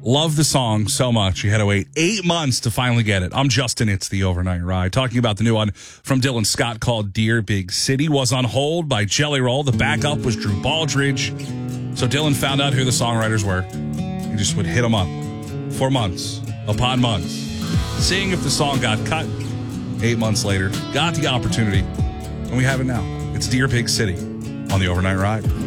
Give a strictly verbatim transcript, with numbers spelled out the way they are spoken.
Love the song so much. You had to wait eight months to finally get it. I'm Justin. It's the Overnight Ride. Talking about the new one from Dylan Scott called Dear Big City. Was on hold by Jelly Roll. The backup was Drew Baldridge. So Dylan found out who the songwriters were. He just would hit them up for months upon months, seeing if the song got cut. Eight months later, got the opportunity, and we have it now. It's Dear Big City on the Overnight Ride.